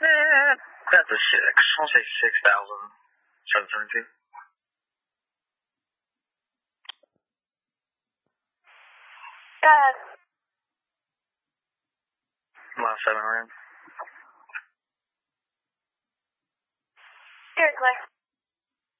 That's a 6. I'll say 6,772. Last 7 rounds. Very clear.